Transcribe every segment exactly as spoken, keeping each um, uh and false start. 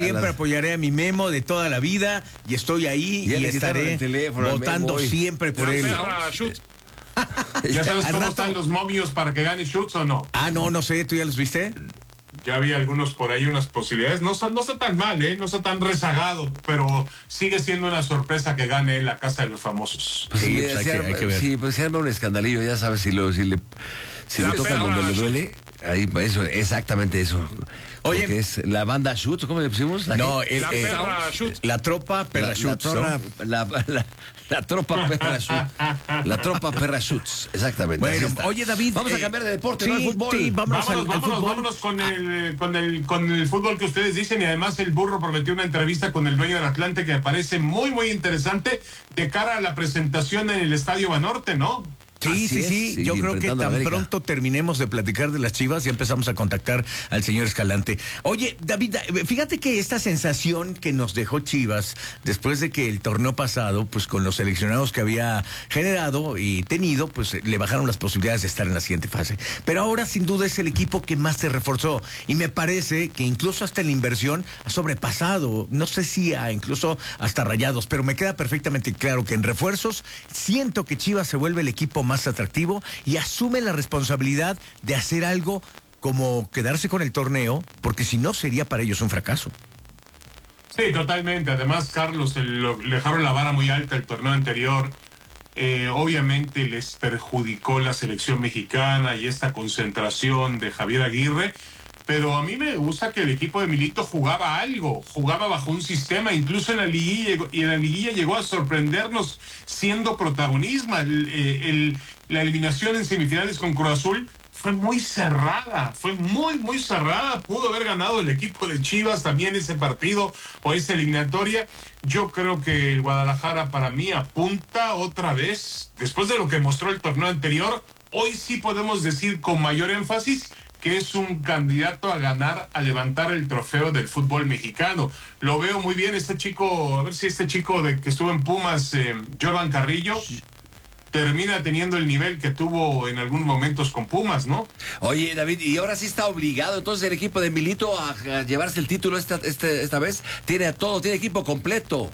siempre las... apoyaré a mi Memo de toda la vida y estoy ahí y, y estaré votando siempre por él. ¿Ya sabes cómo rato... están los momios para que gane Schutz o no? Ah, no, no sé, ¿tú ya los viste? Ya había algunos por ahí, unas posibilidades. No está, no está tan mal, ¿eh? No está tan rezagado, pero sigue siendo una sorpresa que gane la Casa de los Famosos. Pues sí, sí, pues hay, se que, arma, hay que ver. Sí, pues se arma un escandalillo, ya sabes, si, lo, si le, si le tocan donde le duele, ahí, eso, exactamente eso. Oye, porque es la banda Schutz, ¿cómo le pusimos? ¿La no, el, la, eh, perra Schutz. La tropa perra la, Schutz. La, torra, ¿no? la, la, la tropa perra Schutz. La tropa perra Schutz, exactamente. Bueno, oye, David. Vamos eh, a cambiar de deporte, sí, ¿no? Al fútbol. Sí, vámonos, vámonos, al, al vámonos, fútbol. vámonos con el, con, el, con el fútbol que ustedes dicen. Y además el Burro prometió una entrevista con el dueño del Atlante que me parece muy, muy interesante de cara a la presentación en el Estadio Banorte, ¿no? Sí, sí, sí, sí. Yo creo que tan pronto terminemos de platicar de las Chivas ya empezamos a contactar al señor Escalante. Oye, David, fíjate que esta sensación que nos dejó Chivas después de que el torneo pasado, pues con los seleccionados que había generado y tenido, pues le bajaron las posibilidades de estar en la siguiente fase. Pero ahora sin duda es el equipo que más se reforzó y me parece que incluso hasta en la inversión ha sobrepasado, no sé si a incluso hasta Rayados, pero me queda perfectamente claro que en refuerzos siento que Chivas se vuelve el equipo más atractivo y asume la responsabilidad de hacer algo como quedarse con el torneo, porque si no sería para ellos un fracaso. Sí, totalmente. Además, Carlos, el, lo, le dejaron la vara muy alta el torneo anterior. Eh, obviamente les perjudicó la selección mexicana y esta concentración de Javier Aguirre, pero a mí me gusta que el equipo de Milito jugaba algo, jugaba bajo un sistema, incluso en la liguilla, y en la liguilla llegó a sorprendernos siendo protagonista. El, el, la eliminación en semifinales con Cruz Azul fue muy cerrada, fue muy, muy cerrada. Pudo haber ganado el equipo de Chivas también ese partido o esa eliminatoria. Yo creo que el Guadalajara para mí apunta otra vez, después de lo que mostró el torneo anterior, hoy sí podemos decir con mayor énfasis que es un candidato a ganar, a levantar el trofeo del fútbol mexicano. Lo veo muy bien este chico, a ver si este chico de que estuvo en Pumas, eh, Jordan Carrillo, termina teniendo el nivel que tuvo en algunos momentos con Pumas, ¿no? Oye, David, y ahora sí está obligado entonces el equipo de Milito a, a llevarse el título esta, este, esta vez. Tiene a todo, tiene equipo completo.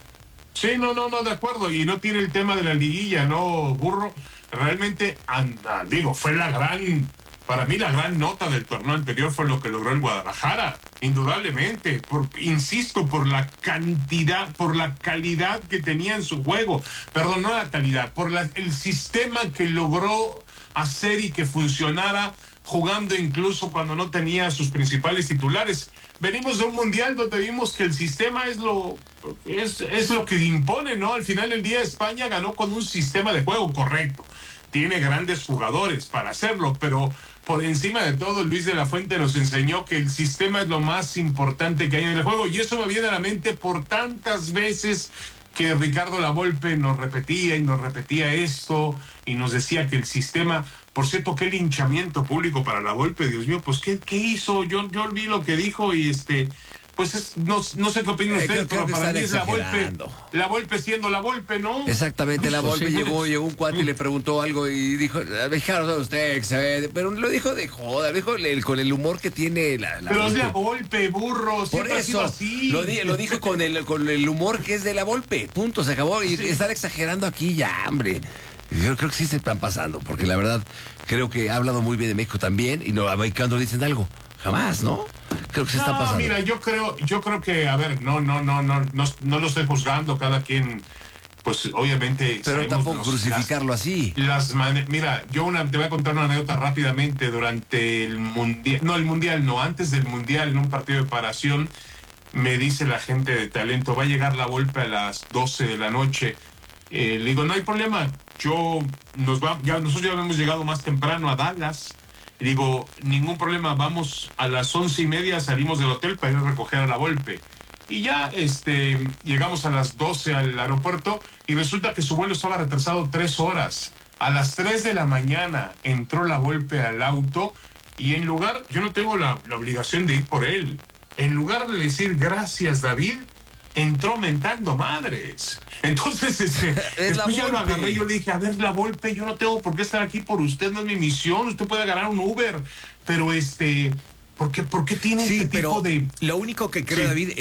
Sí, no, no, no, de acuerdo. Y no tiene el tema de la liguilla, ¿no, Burro? Realmente, anda, digo, fue la gran... Para mí la gran nota del torneo anterior fue lo que logró el Guadalajara, indudablemente, por, insisto, por la cantidad, por la calidad que tenía en su juego, perdón, no la calidad, por la, el sistema que logró hacer y que funcionara, jugando incluso cuando no tenía sus principales titulares. Venimos de un mundial donde vimos que el sistema es lo, es, es lo que impone, ¿no? Al final del día España ganó con un sistema de juego correcto. Tiene grandes jugadores para hacerlo, pero por encima de todo, Luis de la Fuente nos enseñó que el sistema es lo más importante que hay en el juego, y eso me viene a la mente por tantas veces que Ricardo Lavolpe nos repetía y nos repetía esto, y nos decía que el sistema, por cierto, qué linchamiento público para Lavolpe, Dios mío, pues ¿qué, qué hizo? Yo, yo vi lo que dijo y este... Pues es, no, no sé qué opinan eh, ustedes, creo, creo pero para mí es la Volpe, la Volpe siendo la Volpe, ¿no? Exactamente, la Volpe pues sí. llegó, llegó un cuate y le preguntó algo y dijo, dejaron usted, se pero lo dijo de joda, lo dijo el, con el humor que tiene la, la Pero Volpe. Es la Volpe, burro, por eso, así. Lo, di, lo dijo con el, con el humor que es de la Volpe, punto, se acabó, y sí. Estar exagerando aquí ya, hombre. Yo creo que sí se están pasando, porque la verdad, creo que ha hablado muy bien de México también, y no, a México dicen algo, jamás, ¿no? Creo que se no, está pasando. Mira, yo creo, yo creo que, a ver, no, no, no, no, no, no lo estoy juzgando, cada quien, pues obviamente. Pero tampoco los, crucificarlo las, así. Las mira, yo una, te voy a contar una anécdota rápidamente. Durante el mundial, no, el mundial no, antes del mundial, en un partido de preparación, me dice la gente de talento, va a llegar la Volpe a las doce de la noche. Eh, le digo, no hay problema, yo, nos va, ya, nosotros ya hemos llegado más temprano a Dallas. Digo, ningún problema, vamos a las once y media, salimos del hotel para ir a recoger a la Volpe. Y ya este, llegamos a las doce al aeropuerto y resulta que su vuelo estaba retrasado tres horas. A las tres de la mañana entró la Volpe al auto y en lugar, yo no tengo la, la obligación de ir por él, en lugar de decir gracias David, entró mentando madres. Entonces, este, después ya lo agarré y yo le dije, a ver, la Volpe, yo no tengo por qué estar aquí por usted, no es mi misión, usted puede agarrar un Uber, pero este, ¿por qué, por qué tiene sí, este tipo de...? Lo único que creo, sí. David,